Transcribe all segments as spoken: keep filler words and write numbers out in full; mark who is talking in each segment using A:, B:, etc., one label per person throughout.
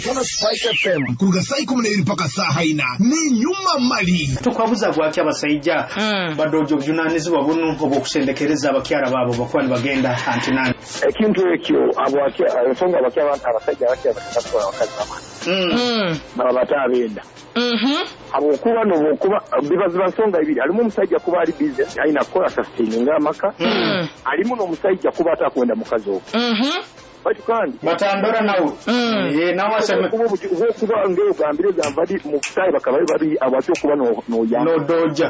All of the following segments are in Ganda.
A: Kono Spike F M kuruga saa kumi na mbili mpaka saa haina ni nyuma mali
B: tukwabuza bwaki abasayija mm. badojo byunanizi babunu obokusendekereza abakyara babo bakwani bagenda antinani
C: ekintu ekyo abwaki ensonga abakya abantu abasajja bakya bakakora wakazi bamani mm baba batabenda
D: mhm
C: abo kuba no kuba bibazo basonga ibiri alimu omusajja kuba ali business aina kola sustain ng'amaka
D: mm
C: alimu no omusajja kuba atakwenda mukazi owo
D: mhm
C: bati kandi
B: batandora nawo eh nawo asema
C: kuba kuba ngeo gambire gambadi mu kitayi bakabaye bari abacyo kuba no no ya
B: no doja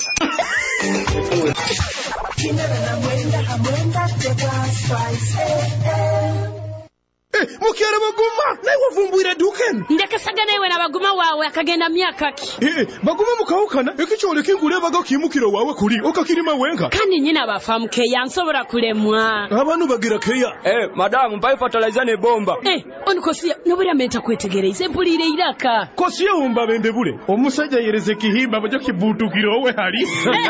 A: Eh, mukyara baguma nawe wavumbuira duken
D: ndekasaga nawe na baguma wawe akagenda myaka ki
A: eh baguma mukawukana ekichole kingule baga kimukira wawe kuri okakirima wenga
D: kandi nyina bafamu ke yansobora kulemwa
A: abantu bagira keya
E: eh madam mpai fertilizer ne bomba
D: eh onikosia nobura menta kwetegereza empulire iraka
A: kosiye umba bende bule omusajja yereze kihimba bajo kibutukira owe hari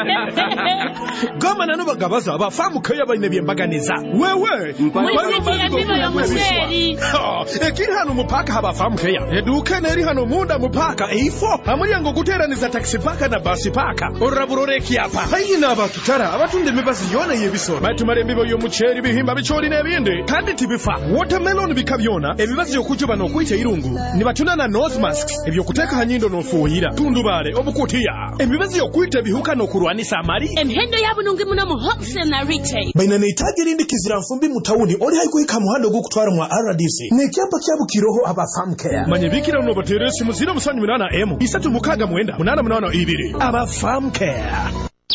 A: gama nano bagabaza abafamu keya bayine byembaganiza wewe
D: mwisije bino yo museri
A: ekiri hano mupaka habafamu keya eduka neri hano munda mupaka ifo amuryango guteraniza taxi paka na basi paka oraburoreki apa hayina abakitara abatunde mibazi yona yebisoro batumare mbibo yo muceri bihimba bicori nebindi kandi tibifa watermelon bikabyona ebibazi yo kujuba no kwita irungu nibatuna na nose masks ebyo kuteka hanyindo no fuhira tundubare obukutiya ebibazi yo kwita bihuka no kurwanisa amari
D: emhendo yabunungi muno mu wholesale na retail
A: baina neitagira indi kizira mfumbi mutawuni oli hayikuhika muhando gukutwara mu R D C nekyapa kyabukiroho abafamu care manye bikira no bateresi muzira musanyu minana M isatu mukaga mwenda munana munana ibiri abafamu care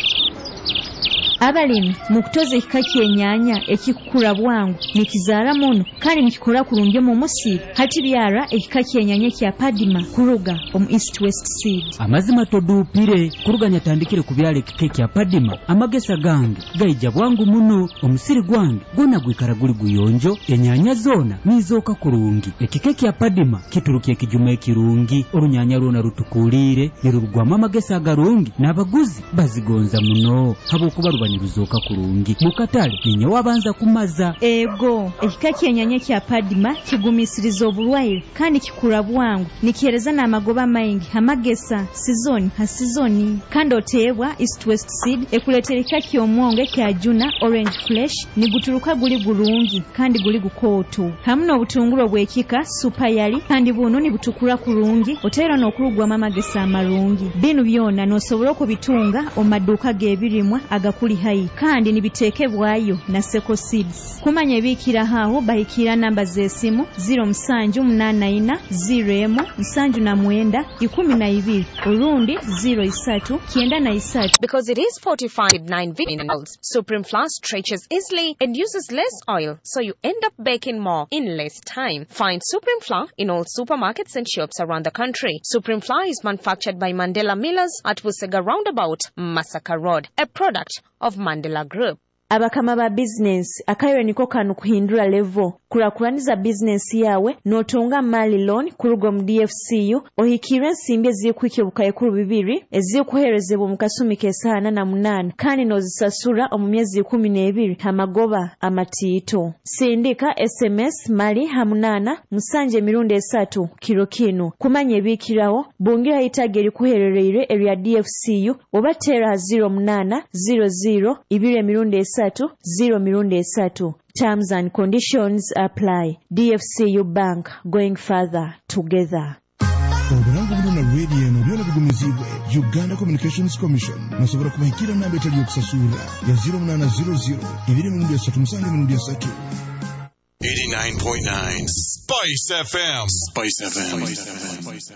F: abalimi mukutoza ekikaki enyanya ekikukula bwangu nikizaala muno kandi nikikula kulungi mu musiri hati byara ekikaki enyanya kya Padima kuruga omu East West Seed
G: amazima todupire kuruga nyatandikire kubyala ekikaki kya Padima amagesa gange gaija bwangu muno omusiri gwange gona gwikara guli guyonjo enyanya zona nizoka kulungi ekikaki kya Padima kiturukiye kijuma ekirungi orunyanya runa rutukulire nirugwama amagesa agarungi n'abaguzi bazigonza muno habo kuba niruzoka kurungi mukatale ninyo wabanza kumaza
F: ego ekikaki enyanya kya Padima kigumisiriza obulwaire kandi kikula bwangu nikihereza n'amagoba maingi amagesa sizoni ha sizoni kandi otebwa East West Seed ekuletera ekikaki omwonge kya Juna Orange Flesh niguturuka guli gulungi kandi guli gukoto hamno obutunguro bwekika super yali kandi buno nibutukura kurungi otera n'okurugwa amagesa amalungi binu byona nosobola okubitunga omaduka gebirimwa agakuli hai kandi nibitekebwayo na Seko Seeds kumanya bikira haho bahikira namba zesimu zero musanju munana ina zero emu musanju na mwenda ikumi na ibiri urundi zero isatu kienda na isatu.
H: Because it is fortified with nine vitamins, Supreme Flour stretches easily and uses less oil, so you end up baking more in less time. Find Supreme Flour in all supermarkets and shops around the country. Supreme Flour is manufactured by Mandela Millers at Busega Roundabout, Masaka Road, a product of Mandela Group.
F: Abakama ba business akayo niko kanu kuhindura level kurakuraniza business yawe notunga mali loan kurugo mu D F C U ohikira nsimbe zikwike bukaye kuru bibiri ezikuherezebwa mu kasumi kesana na munana kandi nozisasura omu myezi kumi na ebiri amagoba amatito sindika S M S mali hamunana musanje mirundi esatu kiro kino kumanye bikirawo bungira itageri kuherereire area D F C U obatera zero munana zero zero ibire mirundi esatu zero mirundi esatu. Terms and conditions apply. D F C U Bank, going further together.
A: Oburangu buno na radio no byona bigumizibwe Uganda Communications Commission nasobora kubahikira namba etali okusasura ya zero munana zero zero ibiri mirundi esatu musange mirundi esatu.
I: eighty-nine point nine Spice F M. Spice F M.